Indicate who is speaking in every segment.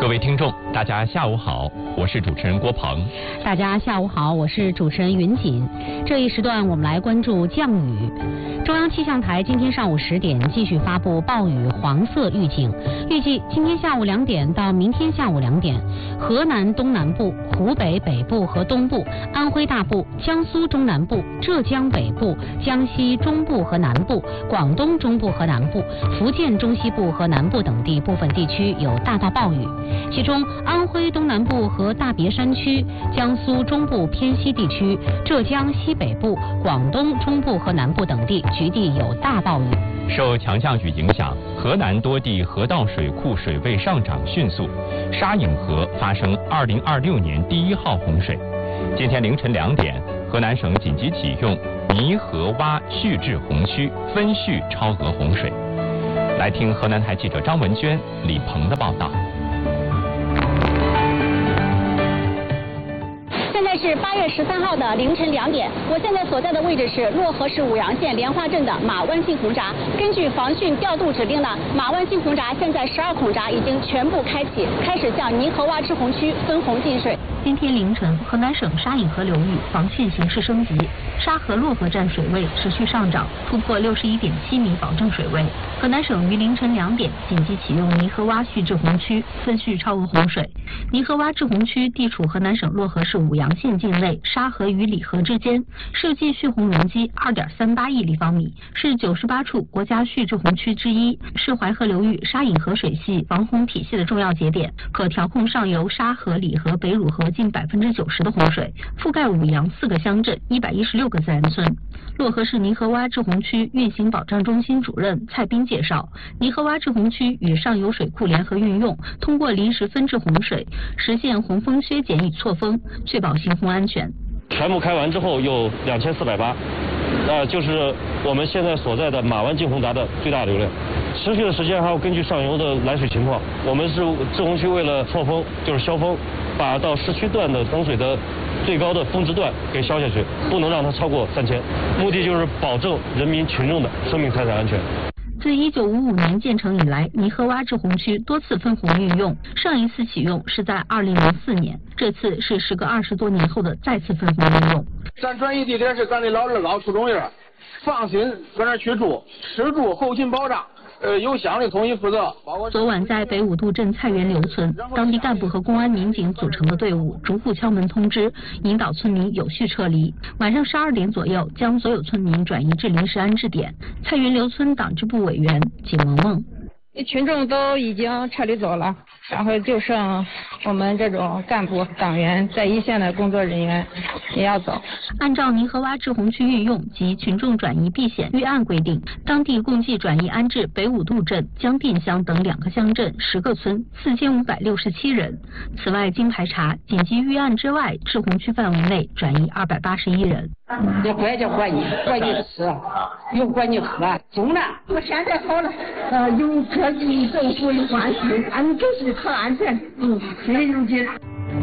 Speaker 1: 各位听众，大家下午好，我是主持人郭鹏。
Speaker 2: 大家下午好，我是主持人云锦。这一时段我们来关注降雨。中央气象台今天上午10点继续发布暴雨黄色预警，预计今天下午2点到明天下午2点，河南东南部、湖北北部和东部、安徽大部、江苏中南部、浙江北部、江西中部和南部、广东中部和南部、福建中西部和南部等地部分地区有大到暴雨，其中安徽东南部和大别山区、江苏中部偏西地区、浙江西北部、广东中部和南部等地局地有大暴雨。
Speaker 1: 受强降雨影响，河南多地河道水库水位上涨迅速，沙颍河发生2026年第1号洪水。今天凌晨2点，河南省紧急启用泥河洼蓄滞洪区，分蓄超额洪水。来听河南台记者张文娟、李鹏的报道。
Speaker 3: 现在是8月13号的凌晨2点，我现在所在的位置是漯河市舞阳县莲花镇的马湾新洪闸。根据防汛调度指令呢，马湾新洪闸现在12孔闸已经全部开启，开始向泥河洼滞洪区分洪进水。
Speaker 2: 今天凌晨，河南省沙颍河流域防汛形势升级，沙河洛河站水位持续上涨，突破61.7米保证水位。河南省于凌晨2点紧急启用泥河洼蓄滞洪区，分蓄超额洪水。泥河洼滞洪区地处河南省漯河市舞阳县境内沙河与里河之间，设计蓄洪容积2.38亿立方米，是98处国家蓄滞洪区之一，是淮河流域沙颍河水系防洪体系的重要节点，可调控上游沙河、里河、北汝河近90%的洪水，覆盖舞阳4个乡镇、116个自然村。漯河市泥河洼滞洪区运行保障中心主任蔡斌介绍，泥河洼滞洪区与上游水库联合运用，通过临时分治洪水，实现洪峰削减与错峰，确保行洪安全。
Speaker 4: 全部开完之后有2480，就是我们现在所在的马湾进洪闸的最大流量。持续的时间还要根据上游的来水情况，我们是滞洪区为了错峰，就是消峰，把到市区段的洪水的最高的峰值段给消下去，不能让它超过3000，目的就是保证人民群众的生命财产安全。
Speaker 2: 自1955年建成以来，泥河洼滞洪区多次分洪运用，上一次启用是在2004年，这次是时隔20多年后的再次分洪运用。
Speaker 5: 咱转移地点是咱的老二高初中院，放心搁那去住，吃住后勤保障。由乡里统一负责。
Speaker 2: 昨晚在北五渡镇菜园刘村，当地干部和公安民警组成的队伍逐户敲门通知，引导村民有序撤离。晚上12点左右，将所有村民转移至临时安置点。菜园刘村党支部委员景萌萌。
Speaker 6: 群众都已经撤离走了，然后就剩我们这种干部党员在一线的工作人员也要走。
Speaker 2: 按照泥河洼滞洪区运用及群众转移避险预案规定，当地共计转移安置北五渡镇、江店乡等2个乡镇10个村4567人。此外，经排查，紧急预案之外滞洪区范围内转移281人。
Speaker 7: 要管就管你，管你吃，又管你喝，中了。
Speaker 8: 我现在好了，有科技政府有关系，俺们都是可安全，心里有劲。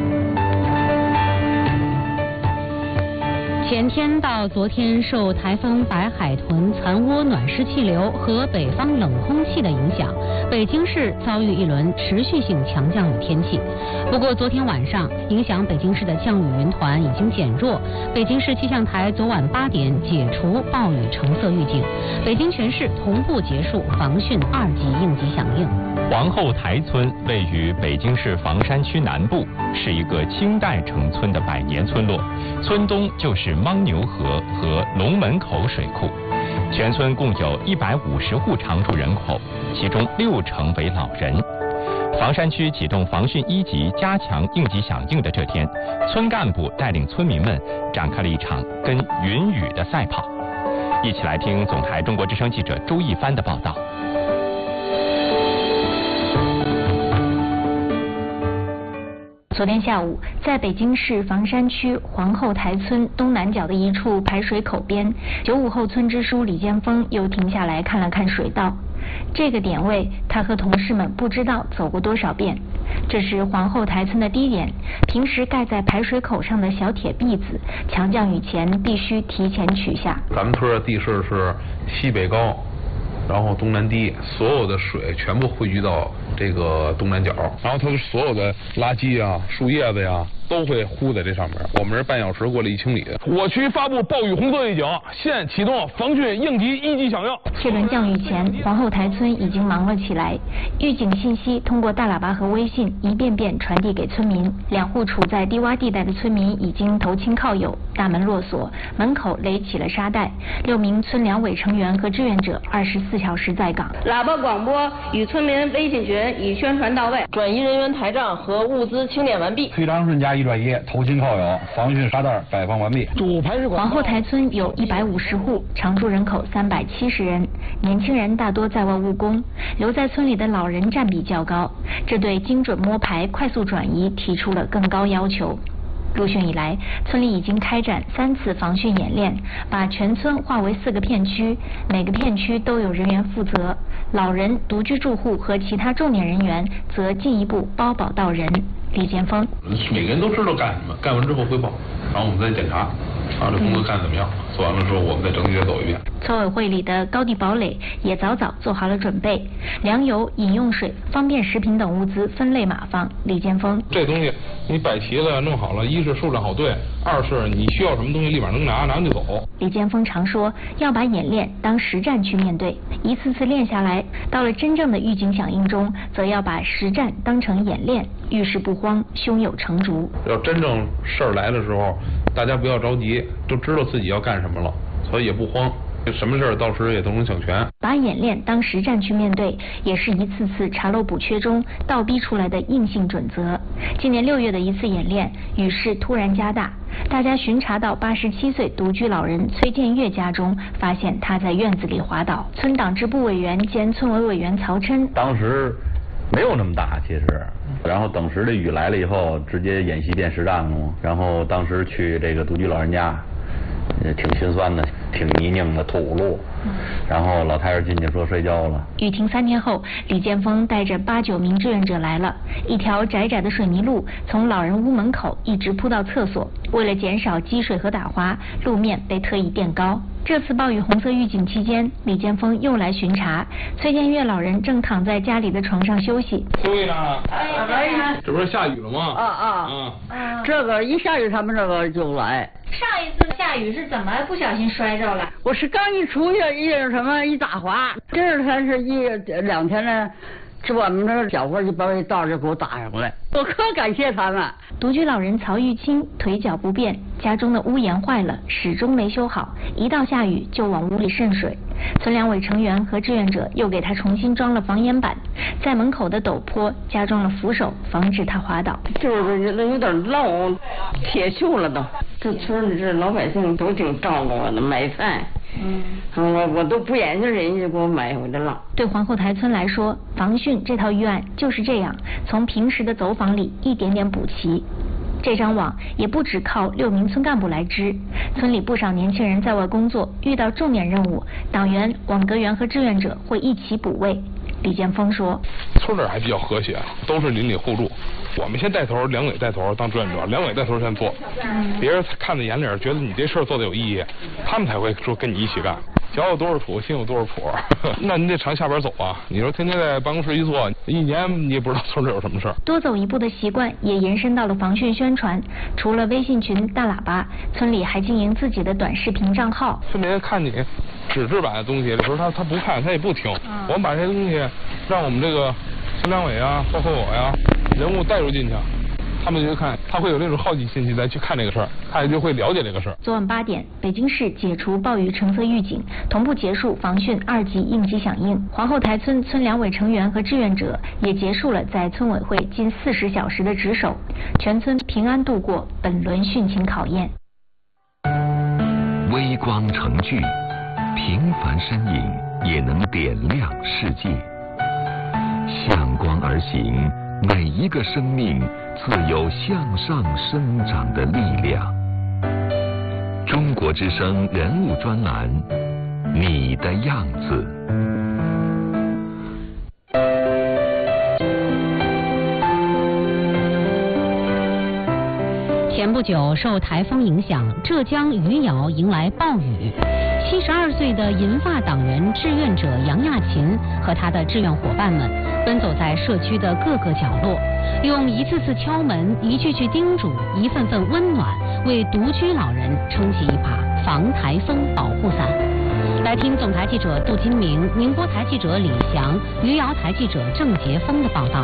Speaker 2: 前天到昨天，受台风白海豚残涡暖湿气流和北方冷空气的影响，北京市遭遇一轮持续性强降雨天气。不过昨天晚上，影响北京市的降雨云团已经减弱。北京市气象台昨晚8点解除暴雨橙色预警，北京全市同步结束防汛2级应急响应。
Speaker 1: 皇后台村位于北京市房山区南部，是一个清代成村的百年村落，村东就是牻牛河和龙门口水库。全村共有150户常住人口，其中60%为老人。房山区启动防汛1级加强应急响应的这天，村干部带领村民们展开了一场跟云雨的赛跑。一起来听总台中国之声记者周一帆的报道。
Speaker 9: 昨天下午，在北京市房山区皇后台村东南角的一处排水口边，95后村支书李建峰又停下来看了看水道。这个点位，他和同事们不知道走过多少遍。这是皇后台村的低点，平时盖在排水口上的小铁篦子，强降雨前必须提前取下。
Speaker 10: 咱们村的地势是西北高，然后东南低，所有的水全部汇聚到这个东南角，然后它的所有的垃圾啊、树叶子呀都会糊在这上面。我们是半小时过来1清理的。我区发布暴雨红色预警，现启动防汛应急1级响应。
Speaker 9: 这轮降雨前，皇后台村已经忙了起来，预警信息通过大喇叭和微信一遍遍传递给村民。2户处在低洼地带的村民已经投亲靠友，大门落锁，门口垒起了沙袋。6名村两委成员和志愿者24小时在岗。
Speaker 11: 喇叭广播与村民微信群已宣传到位，转移人员台账和物资清点完毕。
Speaker 12: 推长顺加1转1，投亲靠友，防汛沙袋摆放完毕。
Speaker 9: 主排水管。皇后台村有150户，常住人口370人，年轻人大多在外务工，留在村里的老人占比较高，这对精准摸排、快速转移提出了更高要求。入汛以来，村里已经开展3次防汛演练，把全村划为4个片区，每个片区都有人员负责，老人、独居住户和其他重点人员则进一步包保到人。李建峰，
Speaker 10: 每个人都知道干什么，干完之后汇报，然后我们再检查，这工作干得怎么样？做完了之后，我们再整体再走一遍。
Speaker 9: 村委会里的高地堡垒也早早做好了准备，粮油、饮用水、方便食品等物资分类码放。李建峰，
Speaker 10: 这东西你摆齐了、弄好了，一是数量好对，二是你需要什么东西立马能拿就走。
Speaker 9: 李建峰常说要把演练当实战去面对，一次次练下来，到了真正的预警响应中，则要把实战当成演练，遇事不慌，胸有成竹。
Speaker 10: 要真正事儿来的时候，大家不要着急，都知道自己要干什么了，所以也不慌。什么事儿到时也都能想全。
Speaker 9: 把演练当实战去面对，也是一次次查漏补缺中倒逼出来的硬性准则。今年6月的一次演练，雨势突然加大，大家巡查到87岁独居老人崔建月家中，发现他在院子里滑倒。村党支部委员兼村委委员曹琛，
Speaker 13: 当时没有那么大，其实，然后等时的雨来了以后，直接演习变实战了嘛。然后当时去这个独居老人家，挺心酸的，挺泥泞的土路，然后老太太进去说摔跤了。
Speaker 9: 雨停3天后，李建峰带着8、9名志愿者来了，一条窄窄的水泥路从老人屋门口一直铺到厕所，为了减少积水和打滑，路面被特意垫高。这次暴雨红色预警期间，李建峰又来巡查。崔建月老人正躺在家里的床上休息。
Speaker 10: 对呢，这不是下雨了吗？
Speaker 7: 这个一下雨他们这个就来。
Speaker 14: 上一次下雨是怎么不小心摔着了？
Speaker 7: 我是刚一出去一打滑，第2天是2天呢。这我们这小伙就把这道就给我打上来，我可感谢他们。
Speaker 9: 独居老人曹玉清腿脚不便，家中的屋檐坏了，始终没修好，一到下雨就往屋里渗水。村两委成员和志愿者又给他重新装了防烟板，在门口的陡坡加装了扶手，防止他滑倒。
Speaker 7: 就是有点漏，铁锈了都。这村里这老百姓都挺照顾我的，买菜。我都不眼睛人家给我买回来了。
Speaker 9: 对皇后台村来说，防汛这套预案就是这样，从平时的走访里一点点补齐。这张网也不只靠6名村干部来织，村里不少年轻人在外工作，遇到重点任务，党员、网格员和志愿者会一起补位。李建峰说，
Speaker 10: 村里还比较和谐，都是邻里互助。我们先带头，两委带头当志愿者，两委带头先做，别人看在眼里，觉得你这事儿做的有意义，他们才会说跟你一起干。脚有多少土，心有多少谱，那你得常下边走啊！你说天天在办公室一坐，一年你也不知道村里有什么事儿。
Speaker 9: 多走一步的习惯也延伸到了防汛宣传，除了微信群、大喇叭，村里还经营自己的短视频账号。
Speaker 10: 村民看你纸质版的东西的时候，他不看，他也不听。我们把这些东西让我们这个村两委啊，包括我呀，人物带入进去。他们就看，他会有那种好奇心去再去看这个事儿，他也就会了解这个事儿。
Speaker 9: 昨晚8点，北京市解除暴雨橙色预警，同步结束防汛2级应急响应。皇后台村村两委成员和志愿者也结束了在村委会近40小时的值守，全村平安度过本轮汛情考验。
Speaker 15: 微光成炬，平凡身影也能点亮世界。向光而行，每一个生命自有向上生长的力量。中国之声人物专栏，你的样子。
Speaker 16: 前不久，受台风影响，浙江余姚迎来暴雨。72岁的银发党员志愿者杨亚琴和他的志愿伙伴们奔走在社区的各个角落，用一次次敲门、一句句叮嘱、一份份温暖，为独居老人撑起一把防台风保护伞。来听总台记者杜金明、宁波台记者李翔、余姚台记者郑杰峰的报道。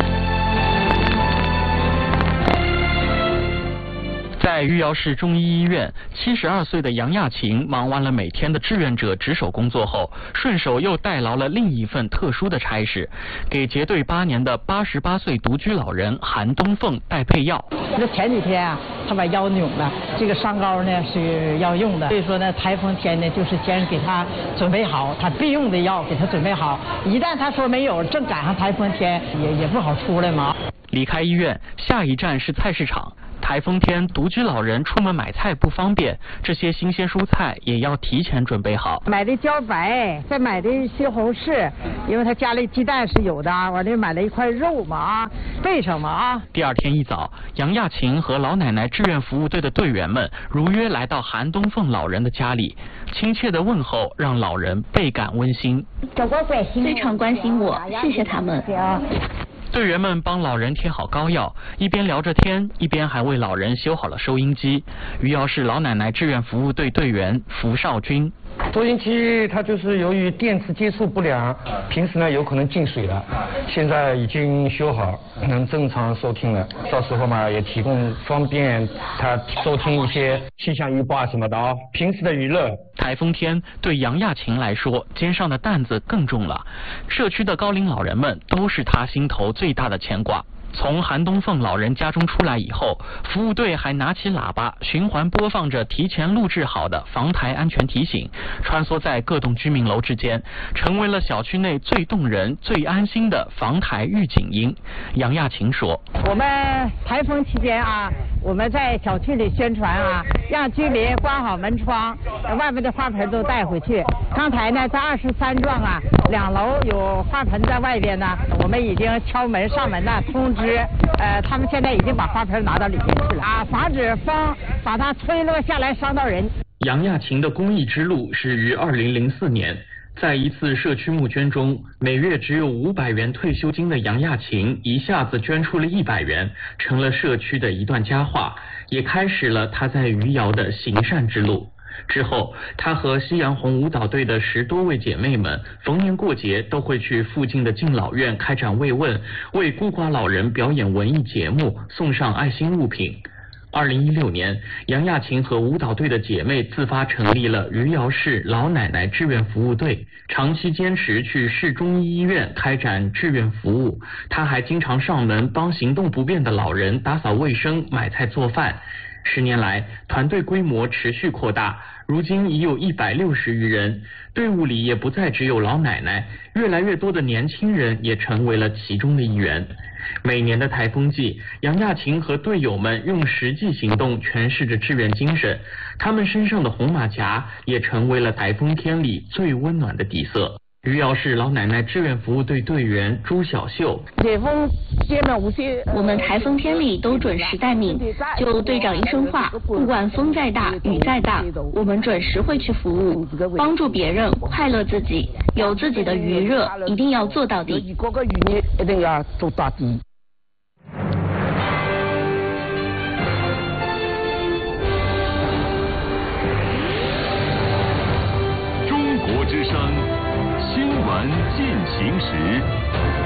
Speaker 17: 在余姚市中医医院，72岁的杨亚琴忙完了每天的志愿者值守工作后，顺手又代劳了另一份特殊的差事，给结队8年的88岁独居老人韩东凤带配药。
Speaker 18: 这前几天啊，他把腰扭了，这个伤膏呢是要用的，所以说呢，台风天呢就是先给他准备好他必用的药，给他准备好，一旦他说没有，正赶上台风天，也不好出来嘛。
Speaker 17: 离开医院，下一站是菜市场。台风天，独居老人出门买菜不方便，这些新鲜蔬菜也要提前准备好。
Speaker 18: 买的茭白，再买的西红柿，因为他家里鸡蛋是有的，我这买了一块肉嘛啊，备上嘛啊。
Speaker 17: 第二天一早，杨亚琴和老奶奶志愿服务队的队员们如约来到韩东凤老人的家里，亲切的问候让老人倍感温馨。
Speaker 9: 非常关心我，谢谢他们。
Speaker 17: 队员们帮老人贴好膏药，一边聊着天，一边还为老人修好了收音机。余姚市老奶奶志愿服务队队员符少军。
Speaker 19: 收音机它就是由于电磁接触不良，平时呢有可能进水了，现在已经修好，能正常收听了。到时候嘛也提供方便他收听一些气象预报啊什么的啊，平时的娱乐。
Speaker 17: 台风天对杨亚琴来说，肩上的担子更重了。社区的高龄老人们都是他心头最大的牵挂。从韩东凤老人家中出来以后，服务队还拿起喇叭循环播放着提前录制好的防台安全提醒，穿梭在各栋居民楼之间，成为了小区内最动人、最安心的防台预警音。杨亚琴说：“
Speaker 18: 我们台风期间啊，我们在小区里宣传啊，让居民关好门窗，外面的花盆都带回去。刚才呢，在23幢啊，2楼有花盆在外边呢，我们已经敲门上门呢通知。他们现在已经把花盆拿到里面去了啊，防止风把它吹落下来伤到人。”
Speaker 17: 杨亚琴的公益之路始于2004年，在一次社区募捐中，每月只有500元退休金的杨亚琴一下子捐出了100元，成了社区的一段佳话，也开始了她在余姚的行善之路。之后，她和夕阳红舞蹈队的10多位姐妹们，逢年过节都会去附近的敬老院开展慰问，为孤寡老人表演文艺节目，送上爱心物品。2016年，杨亚琴和舞蹈队的姐妹自发成立了余姚市老奶奶志愿服务队，长期坚持去市中医医院开展志愿服务。她还经常上门帮行动不便的老人打扫卫生、买菜做饭。10年来，团队规模持续扩大，如今已有160余人，队伍里也不再只有老奶奶，越来越多的年轻人也成为了其中的一员。每年的台风季，杨亚琴和队友们用实际行动诠释着志愿精神，他们身上的红马甲也成为了台风天里最温暖的底色。余姚市老奶奶志愿服务队队员朱小秀：
Speaker 9: 我们台风天里都准时待命，就队长一声话，不管风再大雨再大，我们准时会去服务，帮助别人，快乐自己，有自己的余热，一定要做到底。
Speaker 18: 一定要做到底。
Speaker 15: 中国之声新闻进行时。